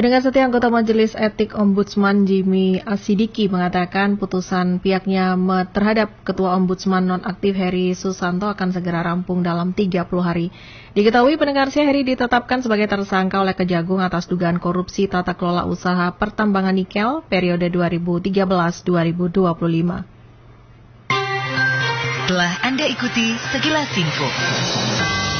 Pendengar setia, anggota Majelis Etik Ombudsman Jimmy Asidiki mengatakan putusan pihaknya terhadap Ketua Ombudsman nonaktif Heri Susanto akan segera rampung dalam 30 hari. Diketahui pendengar Heri ditetapkan sebagai tersangka oleh Kejagung atas dugaan korupsi tata kelola usaha pertambangan nikel periode 2013-2025. Telah Anda ikuti Sekilas Info.